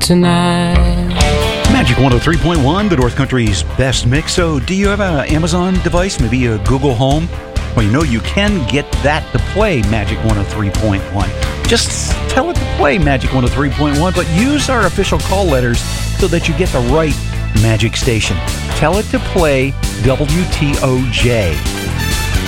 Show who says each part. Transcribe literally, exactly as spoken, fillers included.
Speaker 1: tonight.
Speaker 2: Magic one oh three point one, the North Country's best mix. So do you have an Amazon device, maybe a Google Home? Well, you know you can get that to play Magic one oh three point one. Just tell it to play Magic one oh three point one, but use our official call letters so that you get the right Magic station. Tell it to play W T O J.